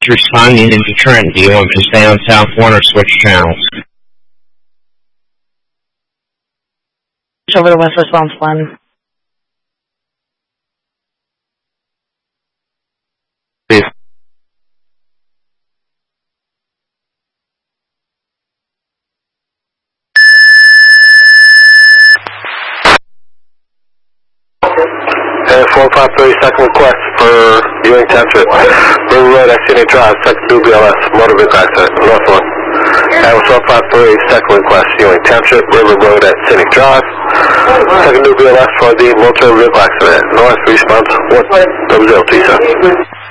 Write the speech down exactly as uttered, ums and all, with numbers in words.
Responding into Trent. Do you want me to stay on South one or switch channels? Over to West Response one. Please. Uh, four five three, second request for Ewing Township. River Road, Scenic Drive, second new B L S, motor vehicle accident, north one. Atlas one five three, second request, Ewing Township, River Road at Scenic Drive. Second new B L S for the motor vehicle accident, north response one double zero two seven.